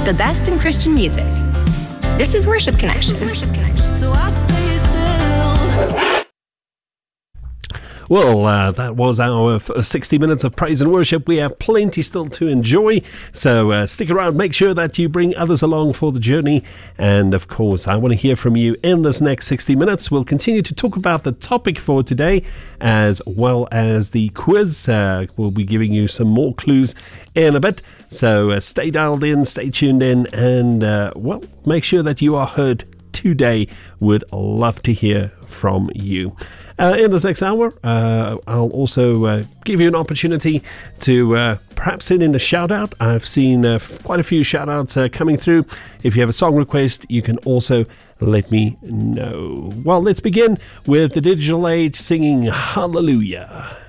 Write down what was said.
the best in Christian music. This is Worship Connection. So I say still. Well, that was our 60 minutes of praise and worship. We have plenty still to enjoy, so stick around. Make sure that you bring others along for the journey. And, of course, I want to hear from you in this next 60 minutes. We'll continue to talk about the topic for today as well as the quiz. We'll be giving you some more clues in a bit. So stay dialed in, stay tuned in, and, well, make sure that you are heard today. Would love to hear from you. In this next hour, I'll also give you an opportunity to perhaps send in a shout out. I've seen quite a few shout outs coming through. If you have a song request, you can also let me know. Well, let's begin with the Digital Age singing Hallelujah.